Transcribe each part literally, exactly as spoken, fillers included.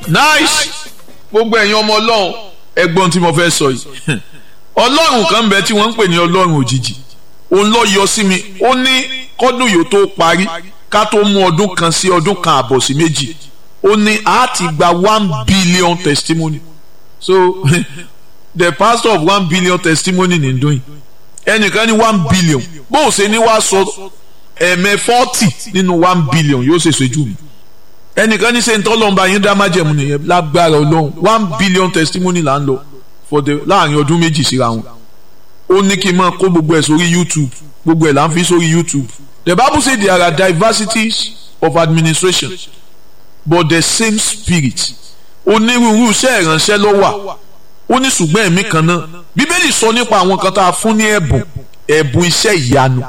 nice gbogbo ẹ̀yin ọmọ ọlọ́run ẹgbọ́n tí mo fẹ́ sọ yìí ọlọ́run kan bẹ tí wọ́n ń pè ní ọlọ́run òjijì òun ló yọ sí mi ó ní kọ́dún yóò tó parí ká tó mú ọdún kan sí ọdún kan àbọ̀ sí méjì ó ní a ti gba one billion testimony so the pastor of one billion testimony ní doing ẹnìkan ní one billion bó o ṣe ní wàá sọ ẹ̀mẹ́ forty nínú one billion yóò ṣe ṣojú mi ẹnìkan ní sẹ́ńtọ́ ọlọ́mọba yín dá májẹ̀mú nìyẹn lágbára ọlọ́run one billion testimony là ń lọ for the láàrin ọdún méjì síra wọn ó ní kí n máa kó gbogbo ẹ̀ sórí YouTube gbogbo ẹ̀ là ń fi sórí YouTube the Bible say there are diversities of administration but the same spirit onírúurú iṣẹ́ ìránṣẹ́ ló wà ó ní ṣùgbọ́n ẹ̀mí kan náà bíbélì sọ nípa àwọn kan tá a fún ní ẹ̀bùn ẹ̀bùn iṣẹ́ ìyanu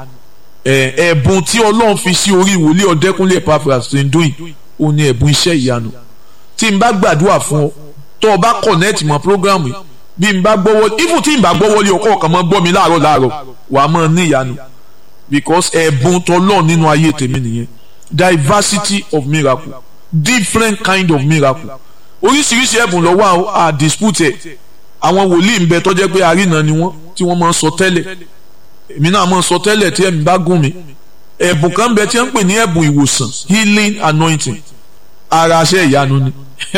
ẹ̀bùn tí ọlọ́run fi sí orí ìwòlíì ọ̀dẹ́kúnlé Epaphras ṣe ń dún yìí ó ní ẹ̀bùn iṣẹ́ ìyanu tí n bá gbàdúrà fún ọ tó o bá connect mọ́ program yìí bí n bá gbọ́wọ́ even tí n bá gbọ́wọ́ lé ọkọ̀ kan mọ́ gbọ́ mi láàárọ̀ láàárọ̀ wàá mọ́ ní ìyanu because ẹ̀bùn tọ́lọ́run nínú ayé tèmi nìyẹn diversity of miracle different kind of miracle oríṣiríṣi ẹ̀bùn ló wà á dispute ẹ̀ àwọn wòlíì ń bẹ tó jẹ́ pé àrínà ni wọ́n tí wọ́n máa ń sọ tẹ́lẹ̀ èmi náà máa ń sọ tẹ́lẹ̀ tí ẹ̀mí bá gùn mí ẹ̀bùn kan bẹ tí wọ́n ń pè ní ẹ̀bùn ìwòsàn healing anointing ara iṣẹ́ ìyanu ni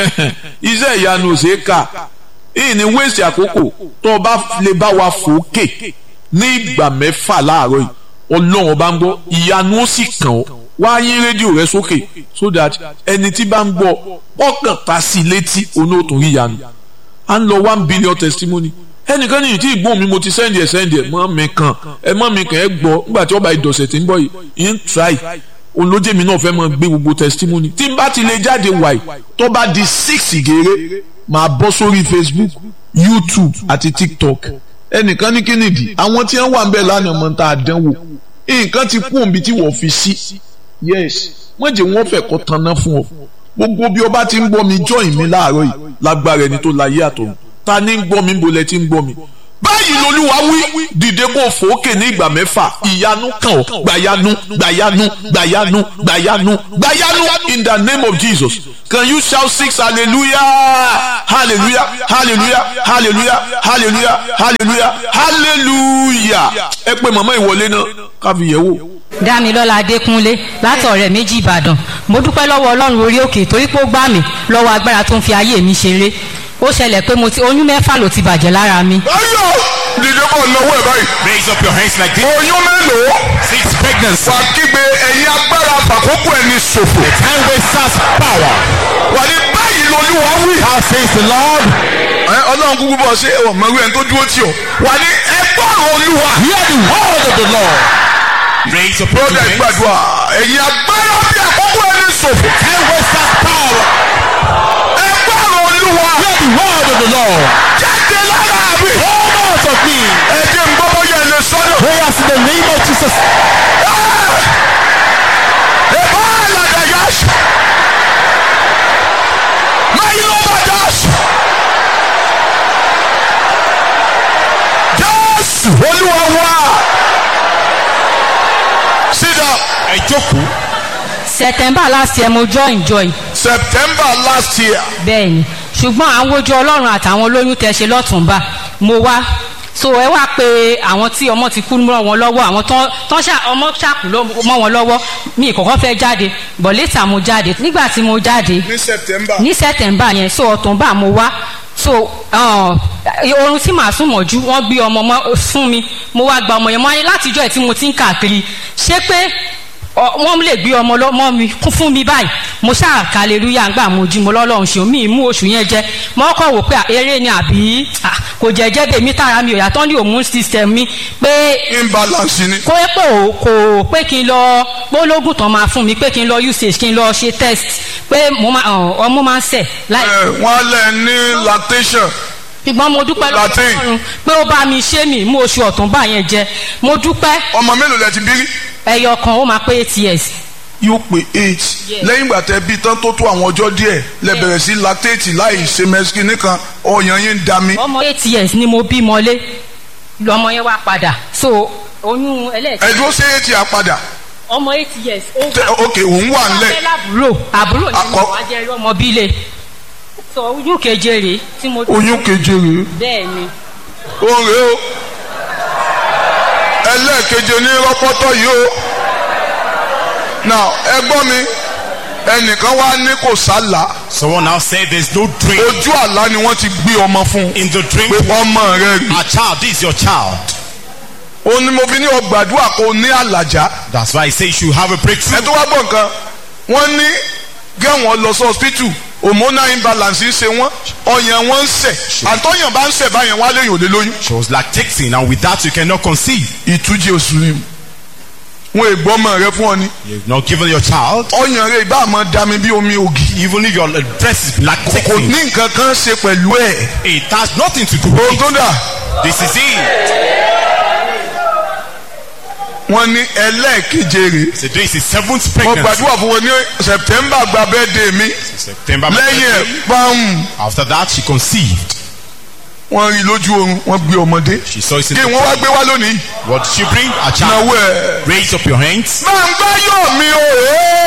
iṣẹ́ ìyanu ò ṣeé kà ìyìn ní wéèsì àkókò tó o bá lè bá wa fòókè ní ìgbà mẹ́fà láàárọ̀ yìí ọlọ́run ọba ń gbọ́ ìyanu ó sì kàn ọ́ wá yín rédíò rẹ sókè so that ẹni tí bá ń gbọ́ ọkàn ta sí létí onótùn rí ìyanu à ń lọ one billion testimony ẹnìkan ní ìtí ìgbóhùn mi mo ti sẹ́ndì ẹ̀ sẹ́ndì ẹ̀ mọ́ mi kàn ẹ mọ́ mi kàn ẹ gbọ́ nígbà tí ọba ìdọ̀sẹ̀ tí ń bọ̀ yìí ń try olójèmí náà fẹ́ mọ́ gbé gbogbo testimony tí n bá ti lè jáde wàyí tó bá di six ìgèrè máa bọ́ sórí Facebook YouTube àti TikTok ẹnìkan ní kínìdí àwọn tí wọ́n wà ń bẹ̀ lánàá mọ́ tá a dánwò nǹkan ti kú òǹbí tí wọ́n fi sí yes wọ́n jẹ́ wọ́n fẹ́ kọ́ tanná fún ọ gbogbo bí ọba ti ń gbọ́ mi join mi láàárọ̀ yìí lágbára ẹni tó láyé àtọ̀run ta ni ń gbọ́ mi bolẹ̀ tí ń gbọ́ mi. báyìí lolúwa wí dìde kó fòókè ní ìgbà mẹ́fà ìyanu kàn ọ́ gbàyanu gbàyanu gbàyanu gbàyanu gbàyanu in the name of Jesus. Can you shout six hallelujah hallelujah hallelujah hallelujah hallelujah hallelujah hallelujah ẹ pé màmá ìwọlé náà káfí yẹ̀ wò. Dámilọ́lá Adékúnlé látọ̀rẹ́ méjì Ìbàdàn mo dúpẹ́ lọ́wọ́ Ọlọ́run orí òkè torí pé ó gbà mí lọ́wọ́ agbára tó ń fi ayé mi ṣeré ó ṣẹlẹ̀ pé mo ti oyún mẹ́fà ló ti bàjẹ́ lára mi. ayọ̀ dídé kọ́ lọ́wọ́ ẹ̀ báyìí. Raise up your hands like this. oyún mélòó. Six pregnancy. wà á kígbe ẹ̀yin agbára àkókò ẹni ṣòfò. The time wasters power. wà ní báyìí lolúwa wí. How says the Lord? ẹ ọlọ́run kúkú bọ̀ ṣé ọmọ ìwé ẹni tó dúró tì ọ́. wà ní ẹgbọ́n olúwa. Hear the word of the Lord. Raise up your brother hands. gbàdúrà ẹ̀yin agbára bí àkókò ẹni ṣòfò. Time wasters power. ẹgbọ́n olúwa. Hear the word of the Lord. jáde lára mi. Come out of me. ẹ jẹ́ n gbọ́ bóyá ẹ lè sọ́dọ̀. Prayers in the name of Jesus. ẹ bá àlàdà yá ṣe. máa yí lọ́ba dá ṣe. jésù olúwa wá. sit down. Ẹ jókòó. September last year mo join joy. September last year. Bẹ́ẹ̀ni ṣùgbọ́n àwọn ojú Ọlọ́run àtàwọn olóyún tẹ ṣe lọ́tùnba mo wá so ẹ wá pé àwọn tí ọmọ ti kú mọ́ wọn lọ́wọ́ àwọn tán ṣá ọmọ ṣàkú mọ́ wọn lọ́wọ́ mi kọ́kọ́ fẹ́ jáde but later mo jáde nígbà tí mo jáde ní September ní September yẹn so October mo wá so oorun tí màá sùn mọ́jú wọ́n gbé ọmọ fún mi mo wá gba ọmọ yẹn mọ́ ayé látijọ́ ẹ̀ tí mo ti ń káàkiri ṣé pé wọ́n lè gbé ọmọ lọ́mọ mi kún fún mi báyìí mo ṣáà hallelujah gbà mo jí mo lọ́lọ́run ṣe mí mú oṣù yẹn jẹ mo kọ́ wò pé eré ni àbí kò jẹ́jẹ́ bèmí tára mi ò yàtọ̀ ní hormone system mi pé imbalance ni. kó pé ò kò pé kí n lọ gbólógùn tán máa fún mi pé kí n lọ usage kí n lọ ṣe test pé ọmọ máa ń sẹ̀ láì. wọ́n lẹ̀ ní lactation. ṣùgbọ́n mo dúpẹ́ lọ́wọ́ Ọlọ́run pé ó bá mi ṣe mí mú oṣù Ọ̀túnba yẹn jẹ mo dúpẹ́. ọmọ mélòó lẹ ti bí rí. ẹyọ kan ó máa pé eight years. yóò pé eight lẹ́yìn ìgbà tẹ́ bí tán tó tó àwọn ọjọ́ díẹ̀ lẹ bẹ̀rẹ̀ sí lactate láì ṣe mẹ́sìkì nìkan ọyàn yín ń da mi. ọmọ eight years ni mo bí mọ́lé lọmọ yẹn wá padà so oyún ẹlẹ́ẹ̀kẹ́. ẹ̀dúró ṣe é ti àpadà. ọmọ eight years. ok òun wà nílẹ̀. àbúrò àbúrò ni mo wá jẹ́ ọmọ bílẹ̀. sọ oyún keje rèé tí mo. oyún keje rèé. bẹ́ẹ̀ ni. ó rèé o ẹlẹ́ẹ̀keje ní rọ́pọ́tọ́ yìí o. now ẹ gbọ́ mi ẹnìkan wá ní kò sálà. Someone now said there's no dream. ojú àlá ni wọ́n ti gbé ọmọ fún. In the dream, pé ọmọ rẹ rí. a child, this is your child. ó ní mo fi ní ọgbàdúrà kó ní àlàjá. That's why I say you should have a breakthrough. ẹ tó wá gbọ́ nǹkan wọ́n ní gẹ́wọ̀n lọ sí hospital hormonal imbalance ṣe wọ́n ọyàn wọn ń ṣẹ̀ àtọ́yàn bá ń ṣẹ̀ báyẹn wá léyìn òde lóyún. She was lactating, and with that you cannot conceive. ìtújì oṣù ni wọn ègbọ́mọ rẹ fún ọ ni. You've not given your child. ọyàn rẹ ìbá àmọ́ dami bí omi ògì. Even if your breast is kò lactating, ní nǹkan kan ṣe pẹ̀lú ẹ̀. it has nothing to do with ohun tó it. dà This is it. wọ́n ní ẹlẹ́ẹ̀keje rè. So this is seventh mo pregnancy. gbàdúrà fún wọn ní September gba birthday mi. September. lẹ́yìn ẹ̀ báwọn After that, she conceived. wọ́n rí lójú oorun wọ́n gbé ọmọdé. She saw it in kí the wọ́n wá gbé wá lónìí. What did she bring? A child. náwó ẹ̀. Raise up your hands. máa ń gbá yọ̀ mi o.